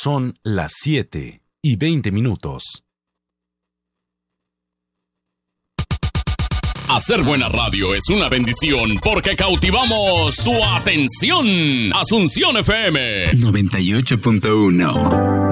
Son las 7:20. Hacer buena radio es una bendición porque cautivamos su atención. Asunción FM 98.1.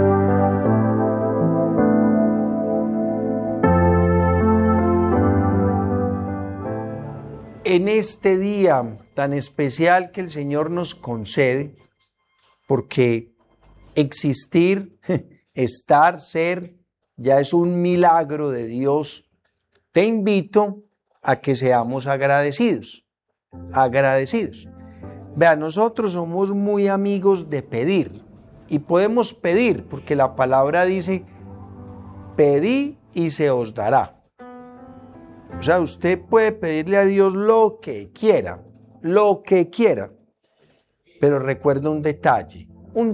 En este día tan especial que el Señor nos concede, porque existir, estar, ser, ya es un milagro de Dios, te invito a que seamos agradecidos. Agradecidos. Vea, nosotros somos muy amigos de pedir y podemos pedir porque la palabra dice, pedid y se os dará. O sea, usted puede pedirle a Dios lo que quiera, pero recuerda un detalle.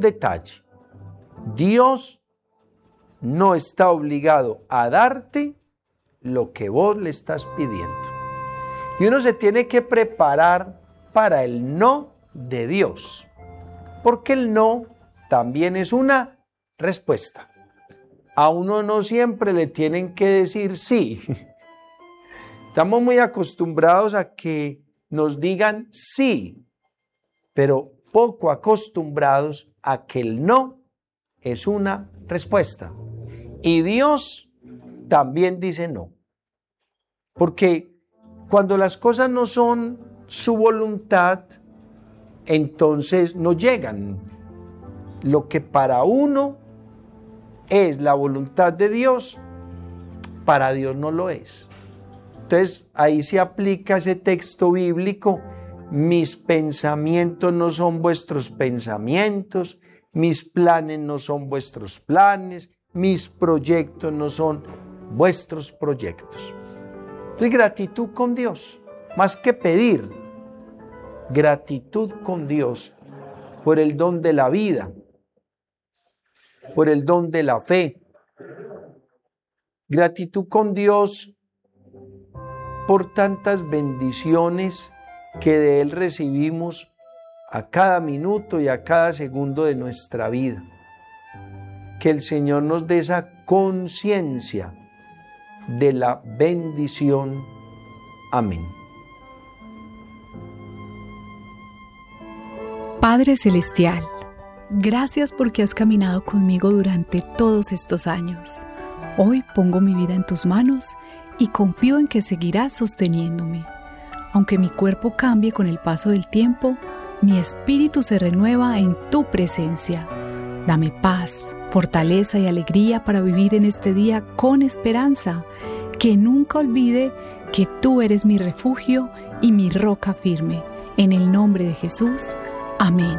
Dios no está obligado a darte lo que vos le estás pidiendo. Y uno se tiene que preparar para el no de Dios, porque el no también es una respuesta. A uno no siempre le tienen que decir sí. Estamos muy acostumbrados a que nos digan sí, pero poco acostumbrados a que el no es una respuesta. Y Dios también dice no. Porque cuando las cosas no son su voluntad, entonces no llegan. Lo que para uno es la voluntad de Dios, para Dios no lo es. Entonces ahí se aplica ese texto bíblico, mis pensamientos no son vuestros pensamientos, mis planes no son vuestros planes, mis proyectos no son vuestros proyectos. Entonces gratitud con Dios, más que pedir, gratitud con Dios por el don de la vida, por el don de la fe, gratitud con Dios por tantas bendiciones que de Él recibimos a cada minuto y a cada segundo de nuestra vida. Que el Señor nos dé esa conciencia de la bendición. Amén. Padre Celestial, gracias porque has caminado conmigo durante todos estos años. Hoy pongo mi vida en tus manos y confío en que seguirás sosteniéndome. Aunque mi cuerpo cambie con el paso del tiempo, mi espíritu se renueva en tu presencia. Dame paz, fortaleza y alegría para vivir en este día con esperanza. Que nunca olvide que tú eres mi refugio y mi roca firme. En el nombre de Jesús. Amén.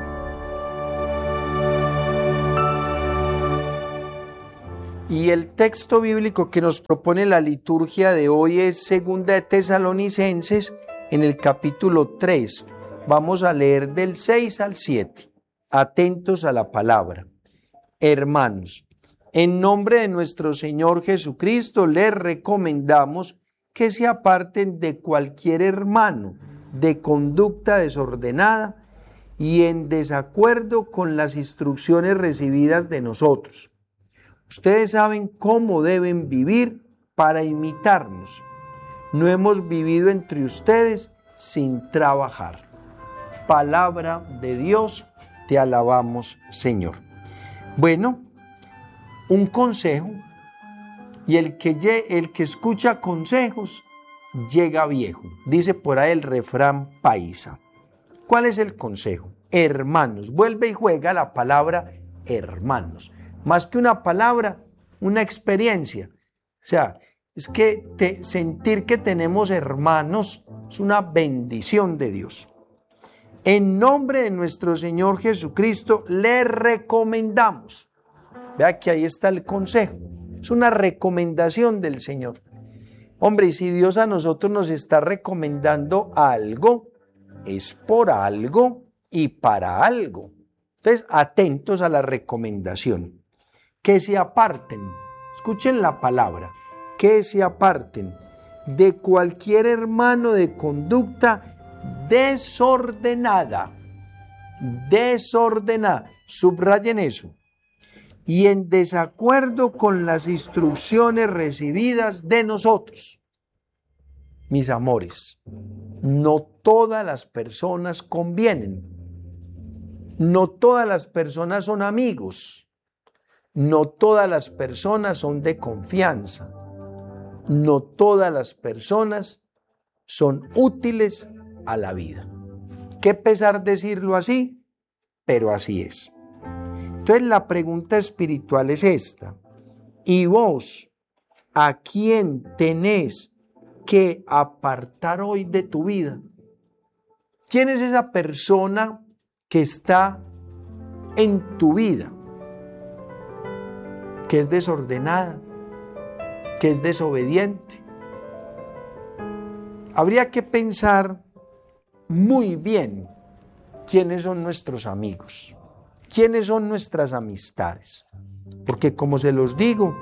Y el texto bíblico que nos propone la liturgia de hoy es 2 de Tesalonicenses, en el capítulo 3. Vamos a leer del 6 al 7. Atentos a la palabra. Hermanos, en nombre de nuestro Señor Jesucristo, les recomendamos que se aparten de cualquier hermano de conducta desordenada y en desacuerdo con las instrucciones recibidas de nosotros. Ustedes saben cómo deben vivir para imitarnos. No hemos vivido entre ustedes sin trabajar. Palabra de Dios, te alabamos, Señor. Bueno, un consejo, y el que escucha consejos llega viejo. Dice por ahí el refrán paisa. ¿Cuál es el consejo? Hermanos. Vuelve y juega la palabra hermanos. Más que una palabra, una experiencia. O sea, es que sentir que tenemos hermanos es una bendición de Dios. En nombre de nuestro Señor Jesucristo, le recomendamos. Vea que ahí está el consejo. Es una recomendación del Señor. Hombre, y si Dios a nosotros nos está recomendando algo, es por algo y para algo. Entonces, atentos a la recomendación. Que se aparten, escuchen la palabra, que se aparten de cualquier hermano de conducta desordenada. Subrayen eso. y en desacuerdo con las instrucciones recibidas de nosotros. Mis amores, no todas las personas convienen. No todas las personas son amigos. No todas las personas son de confianza. No todas las personas son útiles a la vida. Qué pesar decirlo así, pero así es. Entonces la pregunta espiritual es esta. ¿Y vos a quién tenés que apartar hoy de tu vida? ¿Quién es esa persona que está en tu vida, que es desordenada, que es desobediente? Habría que pensar muy bien quiénes son nuestros amigos, quiénes son nuestras amistades, porque como se los digo,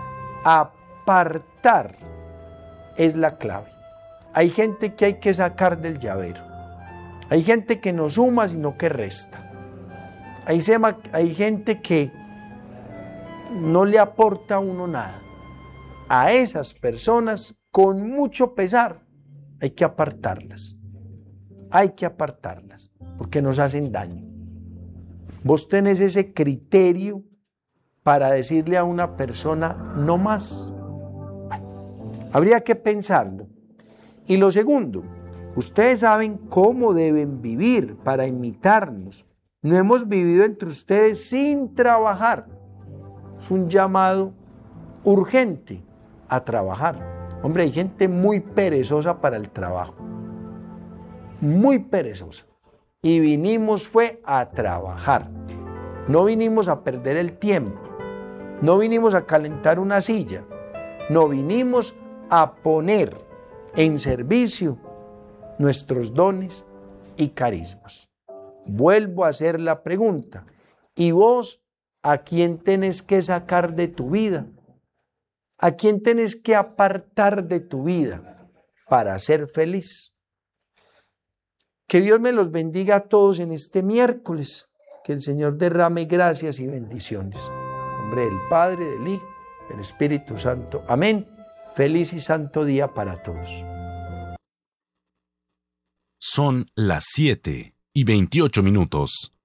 apartar es la clave. Hay gente que hay que sacar del llavero. Hay gente que no suma, sino que resta. Hay gente que no le aporta a uno nada. A esas personas, con mucho pesar, hay que apartarlas. Hay que apartarlas, porque nos hacen daño. Vos tenés ese criterio para decirle a una persona, no más. Habría que pensarlo. Y lo segundo, ustedes saben cómo deben vivir para imitarnos. No hemos vivido entre ustedes sin trabajar. Es un llamado urgente a trabajar. Hombre, hay gente muy perezosa para el trabajo. Muy perezosa. Y vinimos fue a trabajar. No vinimos a perder el tiempo. No vinimos a calentar una silla. No vinimos a poner en servicio nuestros dones y carismas. Vuelvo a hacer la pregunta. ¿Y vos a quién tenés que sacar de tu vida? ¿A quién tenés que apartar de tu vida para ser feliz? Que Dios me los bendiga a todos en este miércoles. Que el Señor derrame gracias y bendiciones. En nombre del Padre, del Hijo, del Espíritu Santo. Amén. Feliz y santo día para todos. Son las 7:28.